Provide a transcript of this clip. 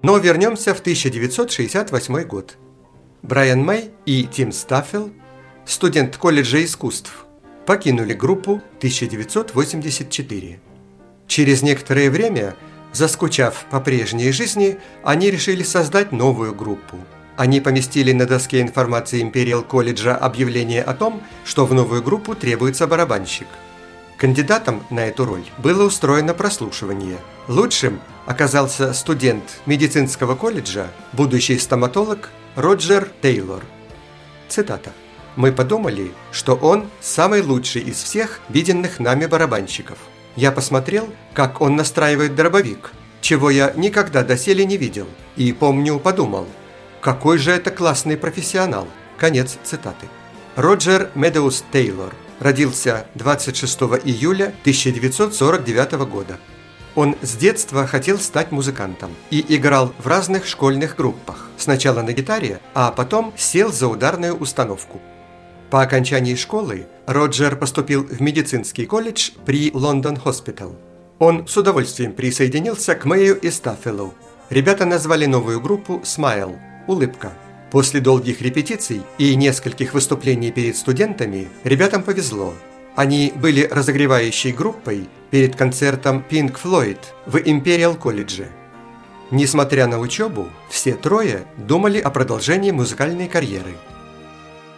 Но вернемся в 1968 год. Брайан Мэй и Тим Стаффел, студент колледжа искусств, покинули группу 1984. Через некоторое время, заскучав по прежней жизни, они решили создать новую группу. Они поместили на доске информации Империал колледжа объявление о том, что в новую группу требуется барабанщик. Кандидатом на эту роль было устроено прослушивание. Лучшим оказался студент медицинского колледжа, будущий стоматолог Роджер Тейлор. Цитата. «Мы подумали, что он самый лучший из всех виденных нами барабанщиков. Я посмотрел, как он настраивает дробовик, чего я никогда доселе не видел, и, помню, подумал, какой же это классный профессионал». Конец цитаты. Роджер Медеус Тейлор родился 26 июля 1949 года. Он с детства хотел стать музыкантом и играл в разных школьных группах. Сначала на гитаре, а потом сел за ударную установку. По окончании школы Роджер поступил в медицинский колледж при Лондон Хоспитал. Он с удовольствием присоединился к Мэю и Стаффелу. Ребята назвали новую группу «Смайл» – «Улыбка». После долгих репетиций и нескольких выступлений перед студентами ребятам повезло. Они были разогревающей группой перед концертом Pink Floyd в Империал колледже. Несмотря на учебу, все трое думали о продолжении музыкальной карьеры.